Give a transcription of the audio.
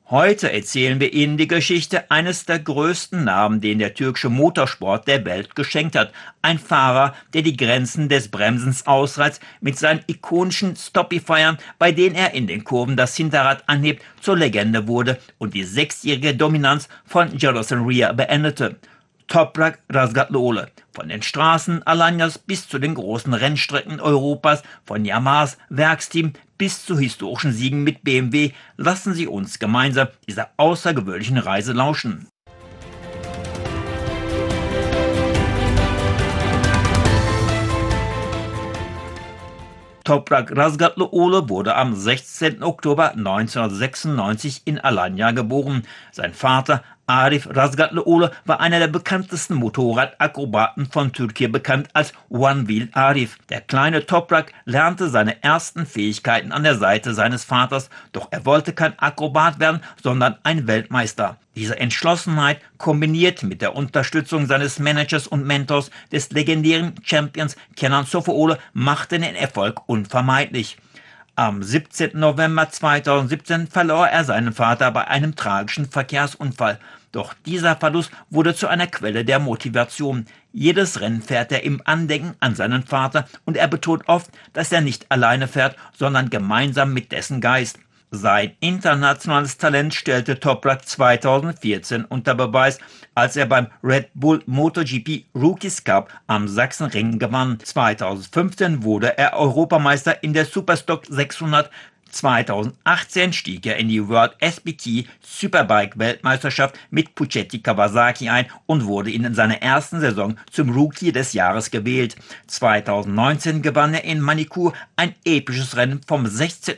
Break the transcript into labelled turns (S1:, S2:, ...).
S1: Heute erzählen wir Ihnen die Geschichte eines der größten Namen, den der türkische Motorsport der Welt geschenkt hat. Ein Fahrer, der die Grenzen des Bremsens ausreizt mit seinen ikonischen Stoppifyern, bei denen er in den Kurven das Hinterrad anhebt, zur Legende wurde und die 6-jährige Dominanz von Jarosson Ria beendete. Toprak Razgatlıoğlu. Von den Straßen Alanyas bis zu den großen Rennstrecken Europas, von Yamahas Werksteam bis zu historischen Siegen mit BMW, lassen Sie uns gemeinsam dieser außergewöhnlichen Reise lauschen. Toprak Razgatlıoğlu wurde am 16. Oktober 1996 in Alanya geboren. Sein Vater Arif Razgatlıoğlu war einer der bekanntesten Motorradakrobaten von Türkiye, bekannt als One Wheel Arif. Der kleine Toprak lernte seine ersten Fähigkeiten an der Seite seines Vaters, doch er wollte kein Akrobat werden, sondern ein Weltmeister. Diese Entschlossenheit, kombiniert mit der Unterstützung seines Managers und Mentors, des legendären Champions Kenan Sofuoğlu, machte den Erfolg unvermeidlich. Am 17. November 2017 verlor er seinen Vater bei einem tragischen Verkehrsunfall. Doch dieser Verlust wurde zu einer Quelle der Motivation. Jedes Rennen fährt er im Andenken an seinen Vater und er betont oft, dass er nicht alleine fährt, sondern gemeinsam mit dessen Geist. Sein internationales Talent stellte Toprak 2014 unter Beweis, als er beim Red Bull MotoGP Rookies Cup am Sachsenring gewann. 2015 wurde er Europameister in der Superstock 600. 2018 stieg er in die World SBT Superbike Weltmeisterschaft mit Puccetti Kawasaki ein und wurde in seiner ersten Saison zum Rookie des Jahres gewählt. 2019 gewann er in Manicur ein episches Rennen vom 16.